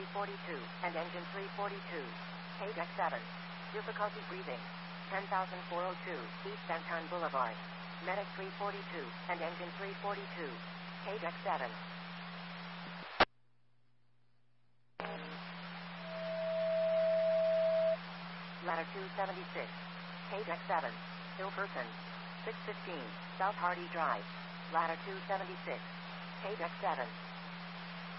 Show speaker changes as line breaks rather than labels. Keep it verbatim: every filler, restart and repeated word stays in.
forty-two, and engine three forty-two. Page X seven. Difficulty breathing. ten thousand four hundred two, East Anton Boulevard. Medic three forty-two, and engine three forty-two. Page X seven. Ladder two seventy-six. Page X seven. Hill person. six fifteen, South Hardy Drive. Ladder two seventy-six. Page X seven.